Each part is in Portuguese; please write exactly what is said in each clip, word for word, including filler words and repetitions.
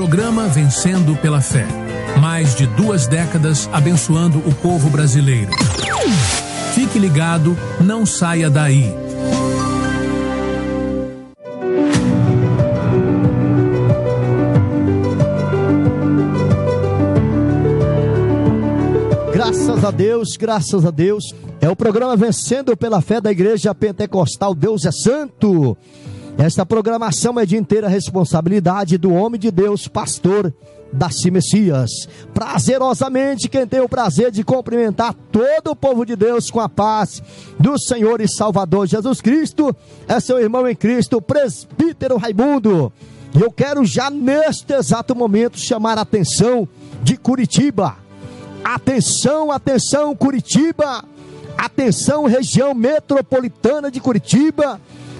Programa Vencendo pela Fé. Mais de duas décadas abençoando o povo brasileiro. Fique ligado, não saia daí. Graças a Deus, graças a Deus. É o programa Vencendo pela Fé da Igreja Pentecostal Deus é Santo. Esta programação é de inteira responsabilidade do homem de Deus, pastor Daci Messias. Prazerosamente, quem tem o prazer de cumprimentar todo o povo de Deus com a paz do Senhor e Salvador Jesus Cristo, é seu irmão em Cristo, presbítero Raimundo. E eu quero já neste exato momento chamar a atenção de Curitiba. Atenção, atenção Curitiba, atenção região metropolitana de Curitiba,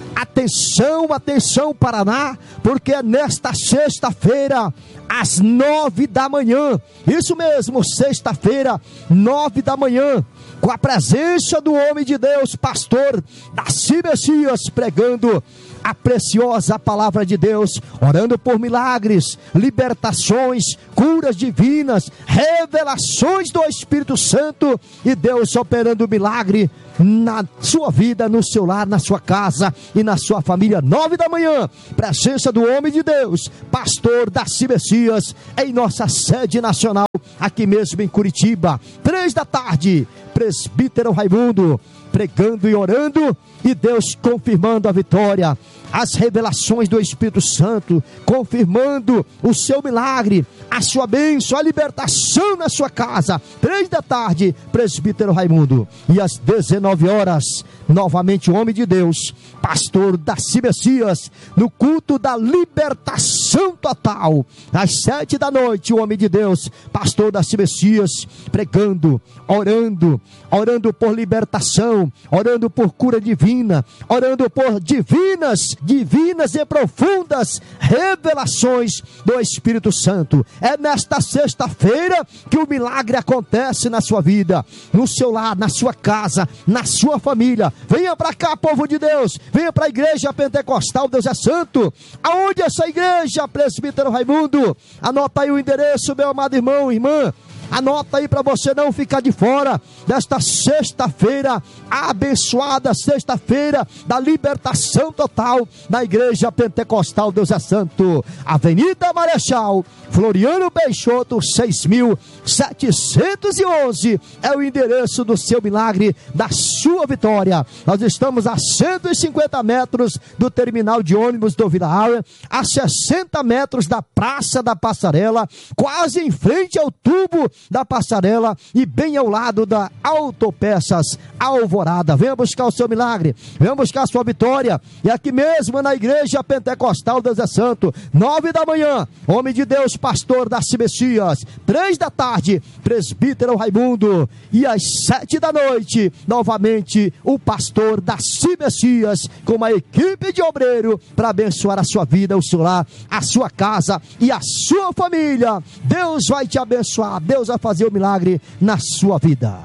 atenção, atenção Paraná, porque é nesta sexta-feira, às nove da manhã, isso mesmo, sexta-feira, nove da manhã, com a presença do homem de Deus, pastor Daci Messias, pregando a preciosa palavra de Deus, orando por milagres, libertações, curas divinas, revelações do Espírito Santo, e Deus operando milagre na sua vida, no seu lar, na sua casa e na sua família. Nove da manhã, presença do homem de Deus, pastor Daci Messias, em nossa sede nacional, aqui mesmo em Curitiba. Três da tarde, presbítero Raimundo, pregando e orando, e Deus confirmando a vitória, as revelações do Espírito Santo, confirmando o seu milagre, a sua bênção, a libertação na sua casa. Três da tarde, presbítero Raimundo. E às dezenove horas, novamente o homem de Deus, pastor Daci Messias, no culto da libertação total. Às sete da noite, o homem de Deus, pastor Daci Messias, pregando, orando, orando por libertação, orando por cura divina, orando por divinas, divinas e profundas revelações do Espírito Santo. É nesta sexta-feira que o milagre acontece na sua vida, no seu lar, na sua casa, na sua família. Venha para cá, povo de Deus, venha para a Igreja Pentecostal Deus é Santo. Aonde é essa igreja, presbítero Raimundo? Anota aí o endereço, meu amado irmão, irmã. Anota aí para você não ficar de fora desta sexta-feira abençoada, sexta-feira da libertação total na Igreja Pentecostal Deus é Santo. Avenida Marechal Floriano Peixoto, seis mil setecentos e onze é o endereço do seu milagre, da sua vitória. Nós estamos a cento e cinquenta metros do terminal de ônibus do Vila Auer, a sessenta metros da Praça da Passarela, quase em frente ao tubo da passarela e bem ao lado da Autopeças Alvorada. Venha buscar o seu milagre, venha buscar a sua vitória, e aqui mesmo na Igreja Pentecostal Deus é Santo. Nove da manhã, homem de Deus, pastor Daci Messias. Três da tarde, presbítero Raimundo, e às sete da noite, novamente o pastor Daci Messias, com uma equipe de obreiro para abençoar a sua vida, o seu lar, a sua casa e a sua família. Deus vai te abençoar, Deus vai fazer o milagre na sua vida.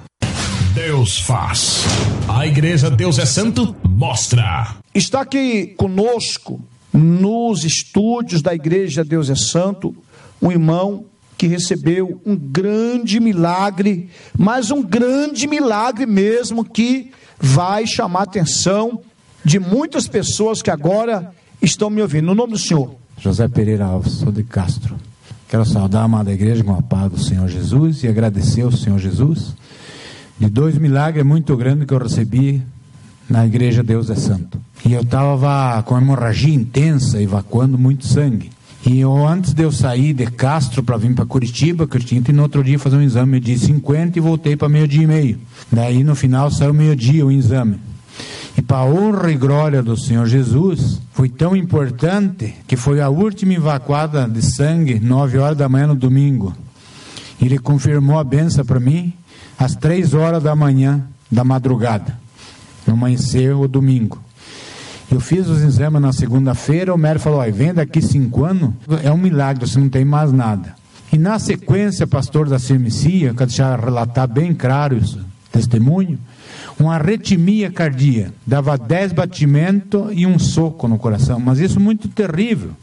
Deus faz. A Igreja Deus é Santo mostra. Está aqui conosco, nos estúdios da Igreja Deus é Santo, um irmão que recebeu um grande milagre, mas um grande milagre mesmo, que vai chamar a atenção de muitas pessoas que agora estão me ouvindo. No nome do Senhor. José Pereira Alves, sou de Castro. Quero saudar a amada igreja com a paz do Senhor Jesus e agradecer ao Senhor Jesus de dois milagres muito grandes que eu recebi na Igreja Deus é Santo. E eu estava com hemorragia intensa, evacuando muito sangue. E eu, antes de eu sair de Castro para vir para Curitiba, que eu tinha que no outro dia fazer um exame meio-dia e cinquenta e voltei para meio-dia e meio. Daí no final saiu meio-dia o exame. E para a honra e glória do Senhor Jesus, foi tão importante que foi a última evacuada de sangue, nove horas da manhã no domingo. Ele confirmou a benção para mim às três horas da manhã da madrugada, no amanhecer o domingo. Eu fiz os exames na segunda-feira, o médico falou, vem daqui cinco anos, é um milagre, você não tem mais nada. E na sequência, pastor Daci Messias, quero deixar relatar bem claro isso, testemunho, uma arritmia cardíaca, dava dez batimentos e um soco no coração, mas isso muito terrível.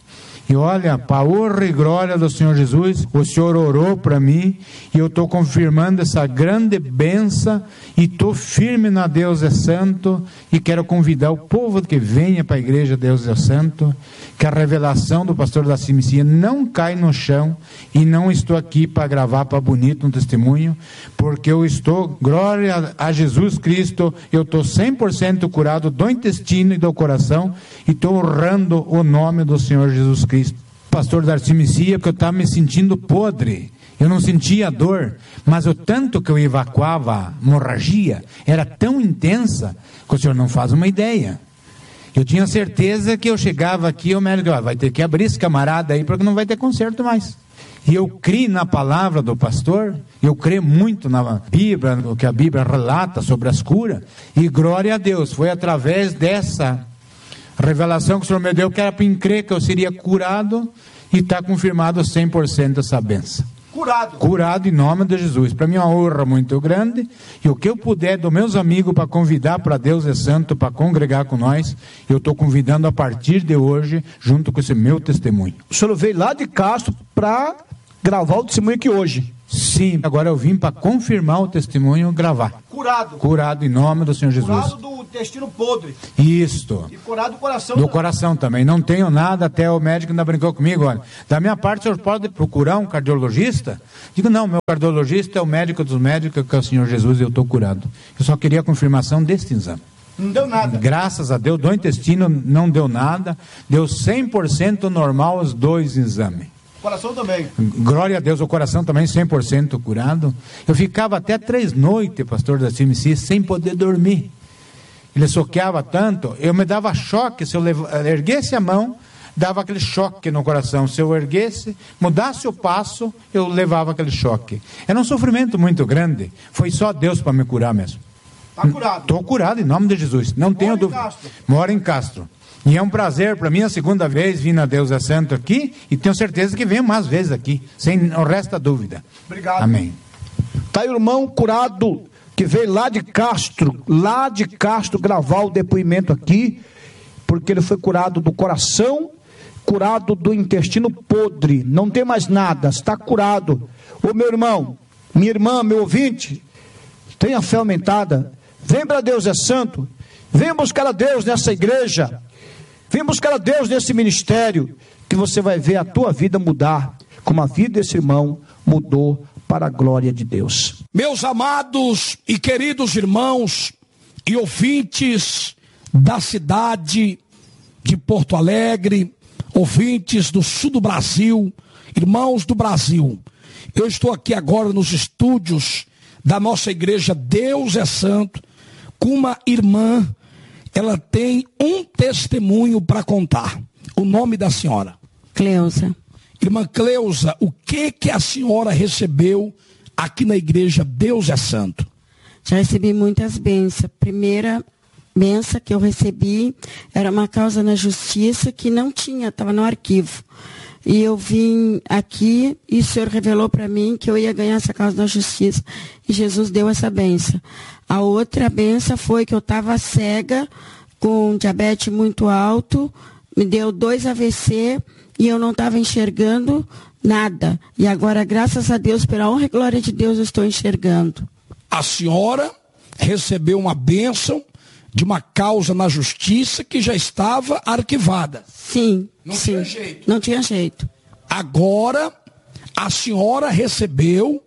E olha, para a honra e glória do Senhor Jesus, o Senhor orou para mim e eu estou confirmando essa grande bênção e estou firme na Deus é Santo e quero convidar o povo que venha para a igreja Deus é Santo, que a revelação do pastor Darcy Messia não cai no chão e não estou aqui para gravar para bonito um testemunho, porque eu estou, glória a Jesus Cristo, eu estou cem por cento curado do intestino e do coração e estou honrando o nome do Senhor Jesus Cristo. Pastor Darcy Messia, porque eu estava me sentindo podre, eu não sentia dor, mas o tanto que eu evacuava a hemorragia era tão intensa que o senhor não faz uma ideia. Eu tinha certeza que eu chegava aqui, o médico ah, vai ter que abrir esse camarada aí porque não vai ter conserto mais. E eu creio na palavra do pastor, eu creio muito na Bíblia, o que a Bíblia relata sobre as curas, e glória a Deus, foi através dessa revelação que o Senhor me deu, que era para crer que eu seria curado, e está confirmado cem por cento essa benção. Curado. Curado em nome de Jesus. Para mim é uma honra muito grande, e o que eu puder dos meus amigos para convidar para Deus é Santo, para congregar com nós, eu estou convidando a partir de hoje, junto com esse meu testemunho. O senhor veio lá de Castro para gravar o testemunho aqui hoje. Sim, agora eu vim para confirmar o testemunho e gravar. Curado. Curado em nome do Senhor Jesus. Curado do intestino podre. Isto. E curado do coração. Do também. coração também. Não tenho nada, até o médico ainda brincou comigo. Olha, da minha parte, o senhor pode procurar um cardiologista? Digo, não, meu cardiologista é o médico dos médicos, que é o Senhor Jesus, e eu estou curado. Eu só queria a confirmação deste exame. Não deu nada. Graças a Deus, do intestino não deu nada. Deu cem por cento normal os dois exames. Coração também. Glória a Deus, o coração também cem por cento curado. Eu ficava até três noites, pastor da C M C, sem poder dormir. Ele soqueava tanto, eu me dava choque, se eu lev... erguesse a mão, dava aquele choque no coração. Se eu erguesse, mudasse o passo, eu levava aquele choque. Era um sofrimento muito grande. Foi só Deus para me curar mesmo. Está curado. Estou curado em nome de Jesus, não tenho dúvida. Moro em Castro. E é um prazer para mim a segunda vez vir na Deus é Santo aqui, e tenho certeza que venho mais vezes aqui, sem o resto da dúvida. Obrigado. Amém. Está aí o irmão curado, que veio lá de Castro, lá de Castro gravar o depoimento aqui, porque ele foi curado do coração, curado do intestino podre, não tem mais nada, está curado. Ô meu irmão, minha irmã, meu ouvinte, tenha fé aumentada, vem para Deus é Santo, vem buscar a Deus nessa igreja, vem buscar a Deus nesse ministério, que você vai ver a tua vida mudar, como a vida desse irmão mudou para a glória de Deus. Meus amados e queridos irmãos e ouvintes da cidade de Porto Alegre, ouvintes do sul do Brasil, irmãos do Brasil, eu estou aqui agora nos estúdios da nossa igreja Deus é Santo, com uma irmã. Ela tem um testemunho para contar. O nome da senhora? Cleusa. Irmã Cleusa, o que que a senhora recebeu aqui na igreja Deus é Santo? Já recebi muitas bênçãos. Primeira benção que eu recebi era uma causa na justiça que não tinha, estava no arquivo. E eu vim aqui e o Senhor revelou para mim que eu ia ganhar essa causa na justiça. E Jesus deu essa benção. A outra benção foi que eu estava cega, com diabetes muito alto, me deu dois A V C e eu não estava enxergando nada. E agora, graças a Deus, pela honra e glória de Deus, eu estou enxergando. A senhora recebeu uma bênção de uma causa na justiça que já estava arquivada. Sim. Não sim. tinha jeito. Não tinha jeito. Agora, a senhora recebeu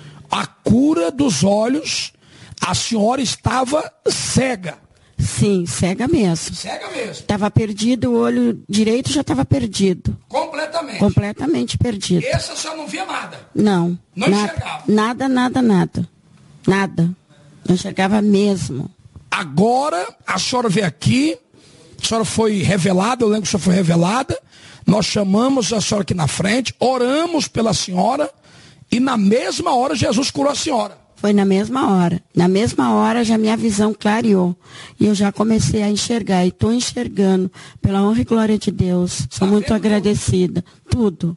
a cura dos olhos. A senhora estava cega. Sim, cega mesmo. Cega mesmo. Estava perdido, o olho direito já estava perdido. Completamente. Completamente perdido. Esse a senhora não via nada. Não. Não na, enxergava. Nada, nada, nada. Nada. Não enxergava mesmo. Agora, a senhora veio aqui, a senhora foi revelada, eu lembro que a senhora foi revelada, nós chamamos a senhora aqui na frente, oramos pela senhora, e na mesma hora Jesus curou a senhora. Foi na mesma hora. Na mesma hora já minha visão clareou. E eu já comecei a enxergar. E estou enxergando. Pela honra e glória de Deus. Sou muito agradecida. Tudo.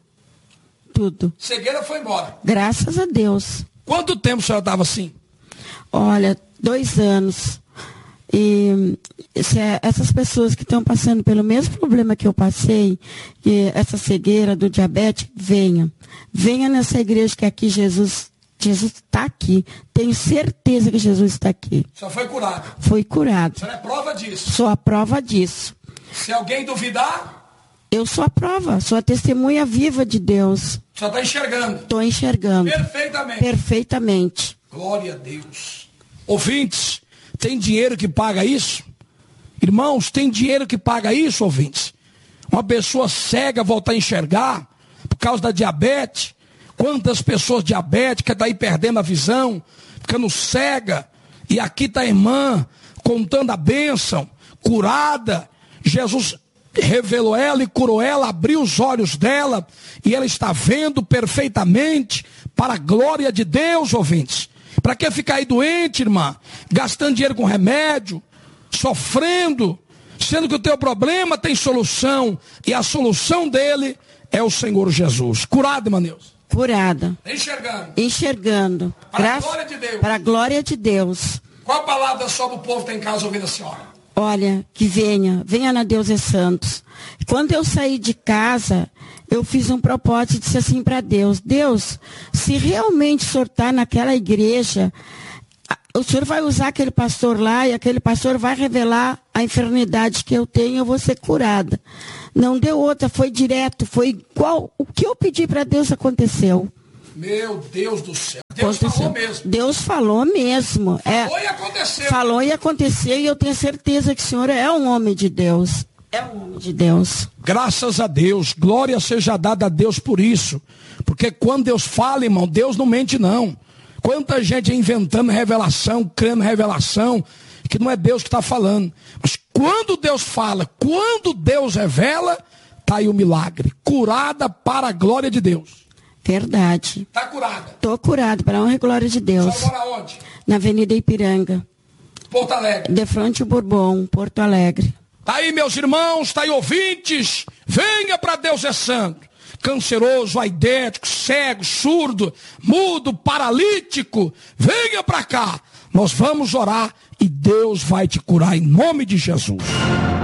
Tudo. Cegueira foi embora. Graças a Deus. Quanto tempo a senhora estava assim? Olha, dois anos. E se essas pessoas que estão passando pelo mesmo problema que eu passei, que essa cegueira do diabetes, venha. Venha nessa igreja que aqui Jesus Jesus está aqui. Tenho certeza que Jesus está aqui. Só foi curado. Foi curado. Você é prova disso. Sou a prova disso. Se alguém duvidar, eu sou a prova. Sou a testemunha viva de Deus. Só está enxergando. Estou enxergando. Perfeitamente. Perfeitamente. Glória a Deus. Ouvintes, tem dinheiro que paga isso? Irmãos, tem dinheiro que paga isso, ouvintes? Uma pessoa cega voltar a enxergar por causa da diabetes. Quantas pessoas diabéticas estão aí perdendo a visão, ficando cega. E aqui está a irmã contando a bênção, curada. Jesus revelou ela e curou ela, abriu os olhos dela. E ela está vendo perfeitamente para a glória de Deus, ouvintes. Para que ficar aí doente, irmã? Gastando dinheiro com remédio, sofrendo, sendo que o teu problema tem solução. E a solução dele é o Senhor Jesus. Curado, irmã Neuza? Curada. Enxergando. Enxergando. Para Gra... a glória de Deus. Para a glória de Deus. Qual a palavra sobre o povo que tem em casa ouvindo a senhora? Olha, que venha. Venha na Deus é Santos. Quando eu saí de casa, eu fiz um propósito e disse assim para Deus: Deus, se realmente o Senhor está naquela igreja, o Senhor vai usar aquele pastor lá e aquele pastor vai revelar a enfermidade que eu tenho e eu vou ser curada. Não deu outra, foi direto, foi igual. O que eu pedi para Deus aconteceu. Meu Deus do céu. Deus aconteceu. falou mesmo. Deus falou mesmo. Falou é, e aconteceu. Falou e aconteceu e eu tenho certeza que o Senhor é um homem de Deus. É um homem de Deus. Graças a Deus, glória seja dada a Deus por isso. Porque quando Deus fala, irmão, Deus não mente não. Quanta gente inventando revelação, crendo revelação, que não é Deus que está falando. Mas quando Deus fala, quando Deus revela, está aí o milagre. Curada para a glória de Deus. Verdade. Está curada? Estou curada para a honra e glória de Deus. Você mora onde? Na Avenida Ipiranga. Porto Alegre. De frente ao Bourbon, Porto Alegre. Está aí, meus irmãos, está aí, ouvintes. Venha para Deus é Santo. Canceroso, aidético, cego, surdo, mudo, paralítico. Venha para cá. Nós vamos orar e Deus vai te curar em nome de Jesus.